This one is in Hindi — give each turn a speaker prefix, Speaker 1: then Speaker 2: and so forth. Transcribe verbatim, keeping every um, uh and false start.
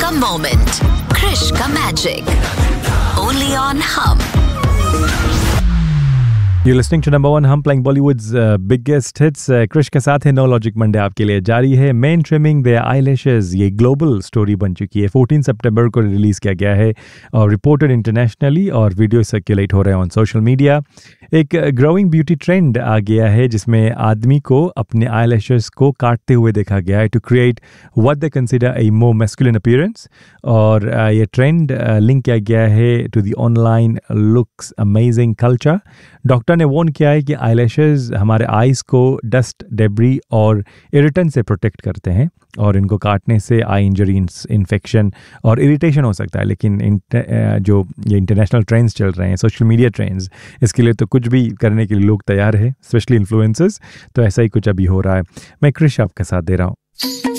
Speaker 1: का मोमेंट, क्रिश का मैजिक, ओनली ऑन हम।
Speaker 2: You're listening to number one hum playing Bollywood's uh, biggest hits. Uh, Krish के साथ है No Logic Monday आपके लिए जारी है. Men trimming their eyelashes ये ग्लोबल स्टोरी बन चुकी है. चौदह सितंबर को रिलीज़ किया गया है और रिपोर्टेड इंटरनेशनली और वीडियो सर्कुलेट हो रहे हैं ऑन सोशल मीडिया. एक ग्रोइंग ब्यूटी ट्रेंड आ गया है जिसमें आदमी को अपने आईलैशेस को काटते हुए देखा गया है to create what they consider a more masculine appearance. और uh, ये ट्रेंड लिंक uh, किया गया है to the online looks amazing culture. Doctor ने वॉर्न किया है कि आईलैशेस हमारे आईज को डस्ट, डेब्री और इरिटेंट से प्रोटेक्ट करते हैं और इनको काटने से आई इंजरी, इन्फेक्शन और इरिटेशन हो सकता है. लेकिन इंटर, जो ये इंटरनेशनल ट्रेंड्स चल रहे हैं, सोशल मीडिया ट्रेंड्स, इसके लिए तो कुछ भी करने के लिए लोग तैयार हैं, स्पेशली इन्फ्लुएंसर्स. तो ऐसा ही कुछ अभी हो रहा है. मैं क्रिश आपका साथ दे रहा हूँ.